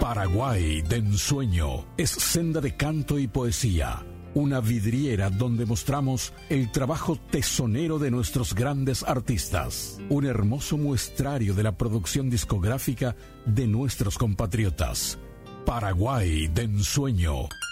Paraguay de ensueño es senda de canto y poesía. Una vidriera donde mostramos el trabajo tesonero de nuestros grandes artistas. Un hermoso muestrario de la producción discográfica de nuestros compatriotas. Paraguay de ensueño.